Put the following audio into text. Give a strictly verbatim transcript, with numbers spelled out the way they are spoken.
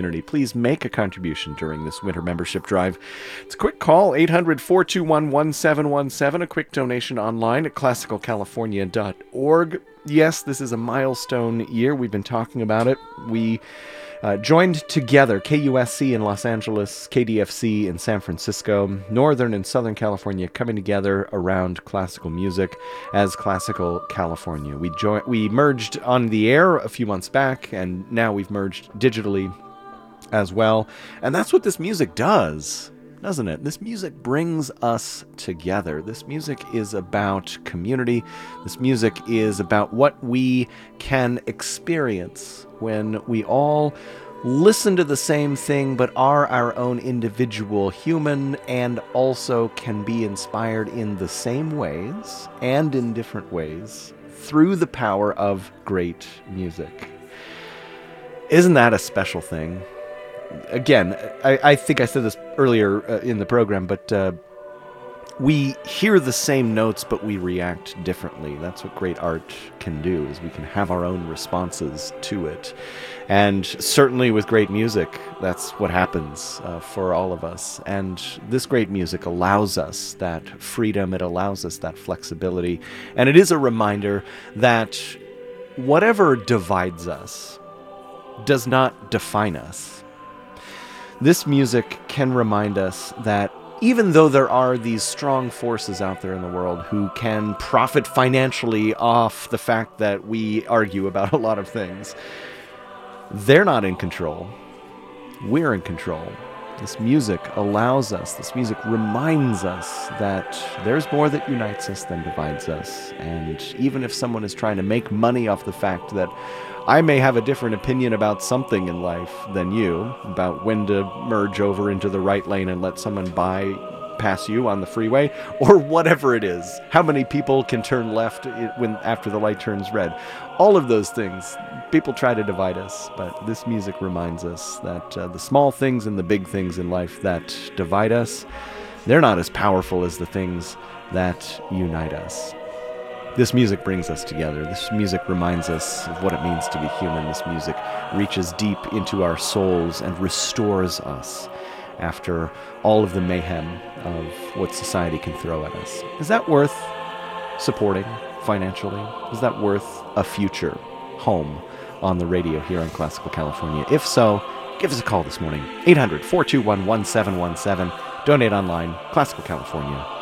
Please make a contribution during this winter membership drive. It's a quick call, eight hundred, four two one, one seven one seven, a quick donation online at classical california dot org. Yes, this is a milestone year. We've been talking about it. We uh, joined together, K U S C in Los Angeles, K D F C in San Francisco, Northern and Southern California coming together around classical music as Classical California. We joined, we merged on the air a few months back, and now we've merged digitally as well. And that's what this music does, doesn't it? This music brings us together. This music is about community. This music is about what we can experience when we all listen to the same thing, but are our own individual human and also can be inspired in the same ways and in different ways through the power of great music. Isn't that a special thing? Again, I, I think I said this earlier uh, in the program, but uh, we hear the same notes, but we react differently. That's what great art can do, is we can have our own responses to it. And certainly with great music, that's what happens uh, for all of us. And this great music allows us that freedom. It allows us that flexibility. And it is a reminder that whatever divides us does not define us. This music can remind us that even though there are these strong forces out there in the world who can profit financially off the fact that we argue about a lot of things, they're not in control. We're in control. This music allows us, this music reminds us that there's more that unites us than divides us. And even if someone is trying to make money off the fact that I may have a different opinion about something in life than you, about when to merge over into the right lane and let someone by pass you on the freeway, or whatever it is, how many people can turn left when after the light turns red. All of those things, people try to divide us, but this music reminds us that uh, the small things and the big things in life that divide us, they're not as powerful as the things that unite us. This music brings us together. This music reminds us of what it means to be human. This music reaches deep into our souls and restores us after all of the mayhem of what society can throw at us. Is that worth supporting financially? Is that worth a future home on the radio here on Classical California? If so, give us a call this morning. eight hundred, four two one, one seven one seven. Donate online, Classical California.